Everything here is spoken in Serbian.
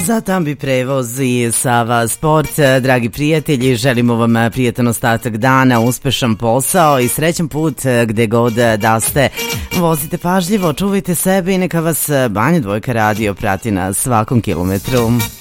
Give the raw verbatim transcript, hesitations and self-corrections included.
Za Tambi prevoz i Sava Sport, dragi prijatelji, želimo vam prijetan ostatak dana, uspešan posao i srećan put gde god da ste. Vozite pažljivo, čuvajte sebe i neka vas Banja Dvojka radio prati na svakom kilometru.